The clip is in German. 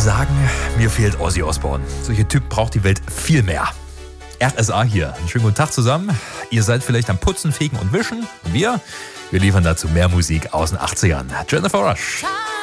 sagen, mir fehlt Ozzy Osbourne. Solche Typen braucht die Welt viel mehr. RSA hier. Einen schönen guten Tag zusammen. Ihr seid vielleicht am Putzen, Fegen und Wischen. Und wir liefern dazu mehr Musik aus den 80ern. Jennifer Rush.